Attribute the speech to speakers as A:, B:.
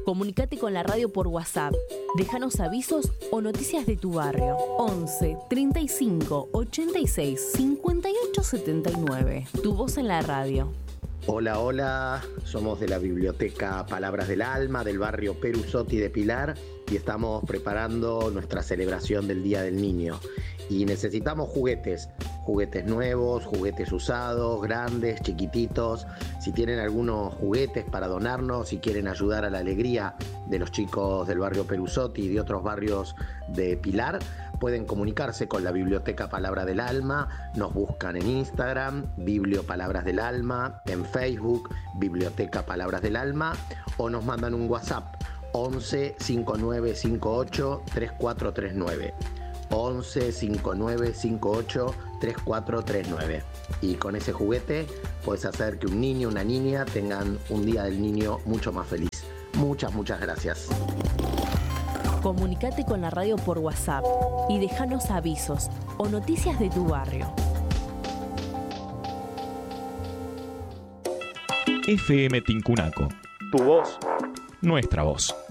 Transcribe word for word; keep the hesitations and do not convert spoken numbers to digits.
A: Comunicate con la radio por WhatsApp. Déjanos avisos o noticias de tu barrio. once, treinta y cinco, ochenta y seis, cincuenta y ocho, setenta y nueve. Tu voz en la radio.
B: Hola, hola, somos de la Biblioteca Palabras del Alma, del barrio Perusotti de Pilar, y estamos preparando nuestra celebración del Día del Niño. Y necesitamos juguetes, juguetes nuevos, juguetes usados, grandes, chiquititos. Si tienen algunos juguetes para donarnos, si quieren ayudar a la alegría de los chicos del barrio Perusotti y de otros barrios de Pilar, pueden comunicarse con la Biblioteca Palabra del Alma. Nos buscan en Instagram, Biblio Palabras del Alma, en Facebook, Biblioteca Palabras del Alma, o nos mandan un WhatsApp once, cincuenta y nueve cincuenta y ocho, treinta y cuatro treinta y nueve. once, cincuenta y nueve cincuenta y ocho, treinta y cuatro treinta y nueve. Y con ese juguete puedes hacer que un niño, una niña tengan un Día del Niño mucho más feliz. Muchas, muchas gracias.
A: Comunicate con la radio por WhatsApp y déjanos avisos o noticias de tu barrio.
C: F M Tincunaco.
D: Tu voz.
C: Nuestra voz.